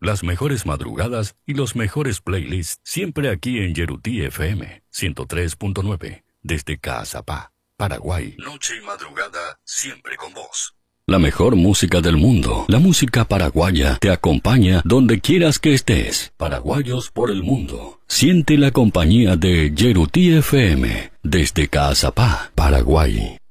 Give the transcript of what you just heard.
las mejores madrugadas y los mejores playlists siempre aquí en Yerutí FM 103.9 desde Caazapá, Paraguay. Noche y madrugada siempre con vos. La mejor música del mundo, la música paraguaya, te acompaña donde quieras que estés. Paraguayos por el mundo. Siente la compañía de Yerutí FM desde Caazapá, Paraguay.